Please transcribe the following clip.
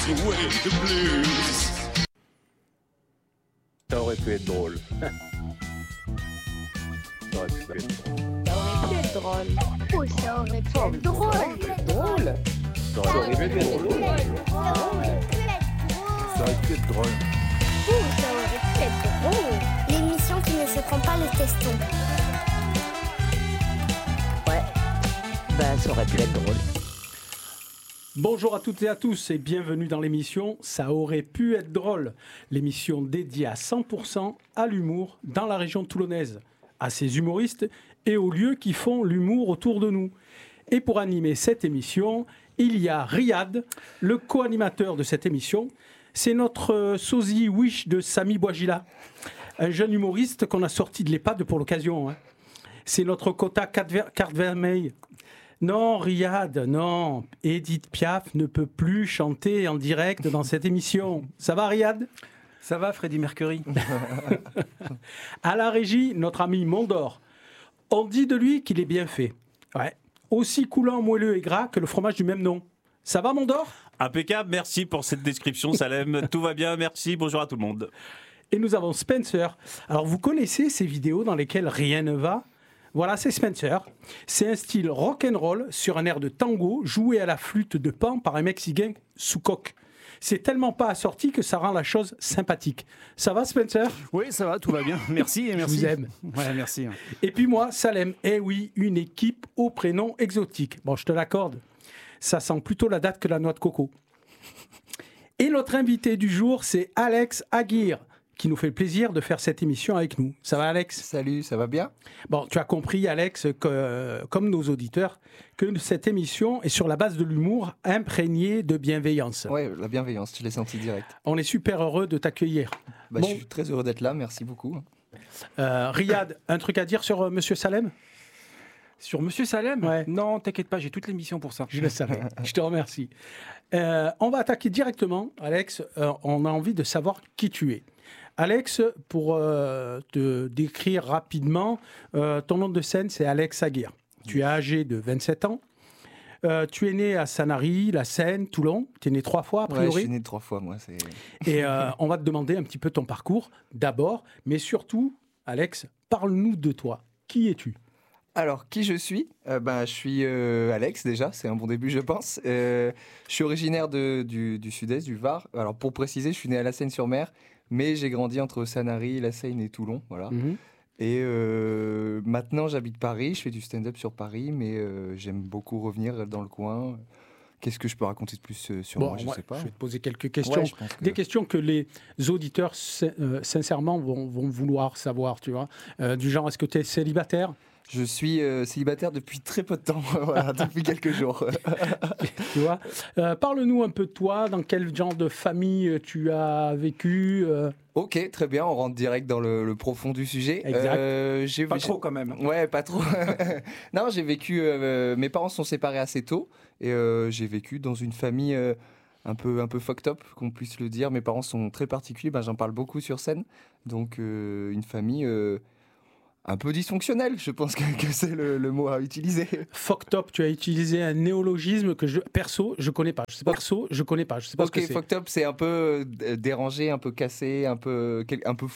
Way the blues. Ça aurait pu être drôle. Ça aurait pu être drôle. Ça aurait pu être drôle. Oh, ça aurait pu être drôle. Drôle. Ça aurait pu être drôle. Ça aurait pu être drôle. Oh, ça aurait pu être drôle. L'émission qui ne se prend pas le teston. Ouais, ça aurait pu être drôle. Bonjour à toutes et à tous et bienvenue dans l'émission Ça aurait pu être drôle, l'émission dédiée à 100% à l'humour dans la région toulonnaise, à ses humoristes et aux lieux qui font l'humour autour de nous. Et pour animer cette émission, il y a Riyad, le co-animateur de cette émission. C'est notre sosie Wish de Samy Bouagila, un jeune humoriste qu'on a sorti de l'EHPAD pour l'occasion. Hein. C'est notre quota carte vermeille. Non, Riyad, non. Edith Piaf ne peut plus chanter en direct dans cette émission. Ça va, Riyad ? Ça va, Freddie Mercury. À la régie, notre ami Mondor. On dit de lui qu'il est bien fait. Ouais. Aussi coulant, moelleux et gras que le fromage du même nom. Ça va, Mondor ? Impeccable, merci pour cette description, Salem. Tout va bien, merci. Bonjour à tout le monde. Et nous avons Spencer. Alors, vous connaissez ces vidéos dans lesquelles rien ne va ? Voilà, c'est Spencer. C'est un style rock'n'roll sur un air de tango joué à la flûte de pan par un Mexicain sous coque. C'est tellement pas assorti que ça rend la chose sympathique. Ça va, Spencer ? Oui, ça va, tout va bien. Merci et merci. Je vous aime. Ouais, merci. Et puis moi, Salem. Eh oui, une équipe au prénom exotique. Bon, je te l'accorde. Ça sent plutôt la date que la noix de coco. Et notre invité du jour, c'est Alex Aguirre, qui nous fait le plaisir de faire cette émission avec nous. Ça va, Alex ? Salut, ça va bien ? Bon, tu as compris, Alex, que, comme nos auditeurs, que cette émission est sur la base de l'humour imprégnée de bienveillance. Ouais, la bienveillance, tu l'as senti direct. On est super heureux de t'accueillir. Bon. Je suis très heureux d'être là, merci beaucoup. Riyad, un truc à dire sur Monsieur Salem ? Sur Monsieur Salem ? Ouais. Non, t'inquiète pas, j'ai toute l'émission pour ça. Je le savais. Je te remercie. On va attaquer directement, Alex. On a envie de savoir qui tu es. Alex, pour te décrire rapidement, ton nom de scène, c'est Alex Aguirre. Tu es âgé de 27 ans. Tu es né à Sanary, La Seine, Toulon. Tu es né 3 fois, a priori. Ouais, je suis né 3 fois, moi. Et on va te demander un petit peu ton parcours, d'abord. Mais surtout, Alex, parle-nous de toi. Qui es-tu ? Alors, qui je suis ? Je suis Alex, déjà, c'est un bon début, je pense. Je suis originaire du sud-est, du Var. Alors, pour préciser, je suis né à La Seine-sur-Mer, mais j'ai grandi entre Sanary, La Seine et Toulon, voilà. Mm-hmm. Et maintenant, j'habite Paris, je fais du stand-up sur Paris, mais j'aime beaucoup revenir dans le coin. Qu'est-ce que je peux raconter de plus sur moi ? Je sais pas. Je vais te poser quelques questions. Ouais, je pense que... Des questions que les auditeurs, sincèrement, vont vouloir savoir, tu vois. Du genre, est-ce que tu es célibataire ? Je suis célibataire depuis très peu de temps, voilà, depuis quelques jours. Tu vois. Parle-nous un peu de toi, dans quel genre de famille tu as vécu Ok, très bien, on rentre direct dans le profond du sujet. Exact. Pas trop quand même. Ouais, pas trop. Non, j'ai vécu... mes parents se sont séparés assez tôt, et j'ai vécu dans une famille un peu fucked up, qu'on puisse le dire. Mes parents sont très particuliers, j'en parle beaucoup sur scène. Donc, une famille... un peu dysfonctionnel, je pense que c'est le mot à utiliser. Fucked up, tu as utilisé un néologisme que perso, je connais pas. Je sais pas ce que c'est. Fucked up, c'est un peu dérangé, un peu cassé, un peu